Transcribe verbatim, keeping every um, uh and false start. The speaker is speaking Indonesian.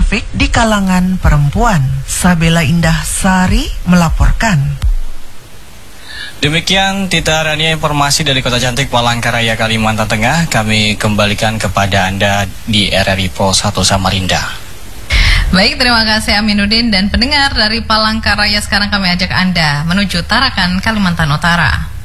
konflik di kalangan perempuan. Sabela Indah Sari melaporkan. Demikian Tita Rania informasi dari Kota Cantik Palangkaraya, Kalimantan Tengah. Kami kembalikan kepada Anda di R R I Pro satu Samarinda. Baik, terima kasih Aminuddin dan pendengar dari Palangkaraya. Sekarang kami ajak Anda menuju Tarakan, Kalimantan Utara.